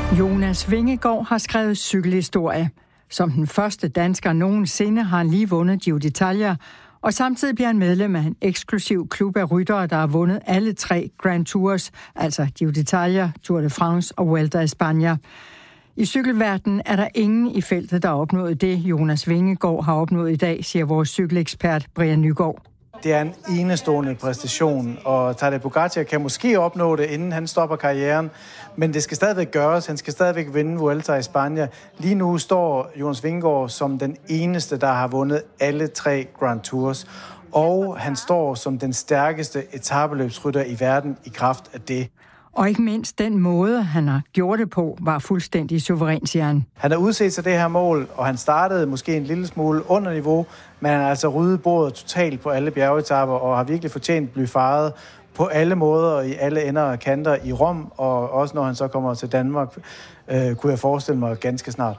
Jonas Vingegaard har skrevet cykelhistorie. Som den første dansker nogensinde har han lige vundet Giro d'Italia, og samtidig bliver han medlem af en eksklusiv klub af ryttere, der har vundet alle 3 Grand Tours, altså Giro d'Italia, Tour de France og Vuelta a España. I cykelverdenen er der ingen i feltet, der har opnået det, Jonas Vingegaard har opnået i dag, siger vores cykelekspert Brian Nygaard. Det er en enestående præstation, og Tadej Pogačar kan måske opnå det, inden han stopper karrieren, men det skal stadigvæk gøres. Han skal stadigvæk vinde Vuelta a España. Lige nu står Jonas Vingegaard som den eneste, der har vundet alle 3 Grand Tours, og han står som den stærkeste etapeløbsrytter i verden i kraft af det. Og ikke mindst den måde, han har gjort det på, var fuldstændig suveræn, siger han. Han har udset sig det her mål, og han startede måske en lille smule under niveau, men han har altså ryddet bordet totalt på alle bjergetapper og har virkelig fortjent at blive fejret på alle måder i alle ender og kanter i Rom, og også når han så kommer til Danmark, kunne jeg forestille mig ganske snart.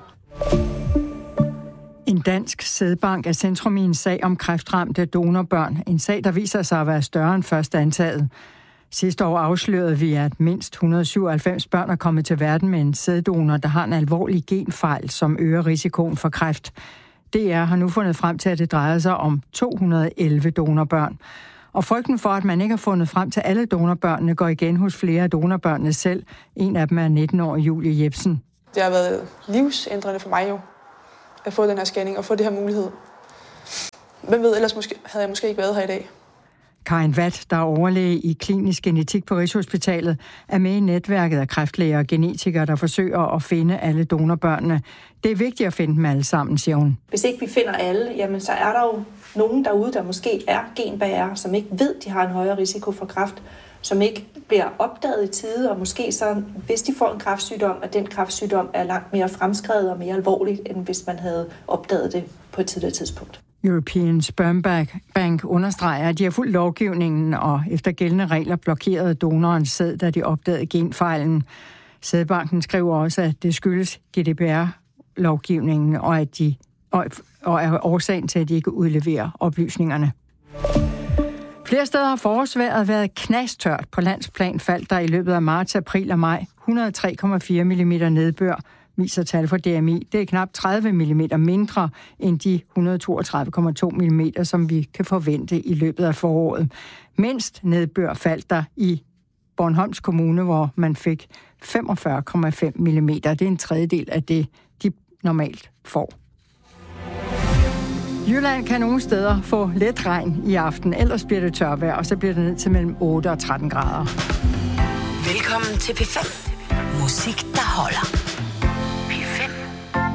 En dansk sædbank er centrum i en sag om kræftramte donorbørn. En sag, der viser sig at være større end først antaget. Sidste år afslørede vi, at mindst 197 børn er kommet til verden med en sæddonor, der har en alvorlig genfejl, som øger risikoen for kræft. DR har nu fundet frem til, at det drejer sig om 211 donorbørn. Og frygten for, at man ikke har fundet frem til alle donorbørnene, går igen hos flere af donorbørnene selv. En af dem er 19-årig Julie Jebsen. Det har været livsændrende for mig jo, at få den her scanning og få det her mulighed. Hvem ved, ellers havde jeg måske ikke været her i dag. Karin Watt, der er overlæge i klinisk genetik på Rigshospitalet, er med i netværket af kræftlæger og genetikere, der forsøger at finde alle donorbørnene. Det er vigtigt at finde dem alle sammen, siger hun. Hvis ikke vi finder alle, jamen så er der jo nogen derude, der måske er genbærere, som ikke ved, de har en højere risiko for kræft, som ikke bliver opdaget i tide, og måske så, hvis de får en kræftsygdom, at den kræftsygdom er langt mere fremskredet og mere alvorligt, end hvis man havde opdaget det på et tidligere tidspunkt. European Sperm Bank understreger, at de har fulgt lovgivningen og efter gældende regler blokerede donorens sæd, da de opdagede genfejlen. Sædbanken skriver også, at det skyldes GDPR-lovgivningen og er årsagen til, at de ikke udleverer oplysningerne. Flere steder har forårsvejret været knastørt. På landsplan faldt der i løbet af marts, april og maj 103,4 mm nedbør, viser tal fra DMI. Det er knap 30 mm mindre end de 132,2 mm, som vi kan forvente i løbet af foråret. Mindst nedbør faldt der i Bornholms Kommune, hvor man fik 45,5 mm. Det er en tredjedel af det, de normalt får. Jylland kan nogle steder få let regn i aften, ellers bliver det tørvejr, og så bliver det ned til mellem 8 og 13 grader. Velkommen til P5. Musik, der holder.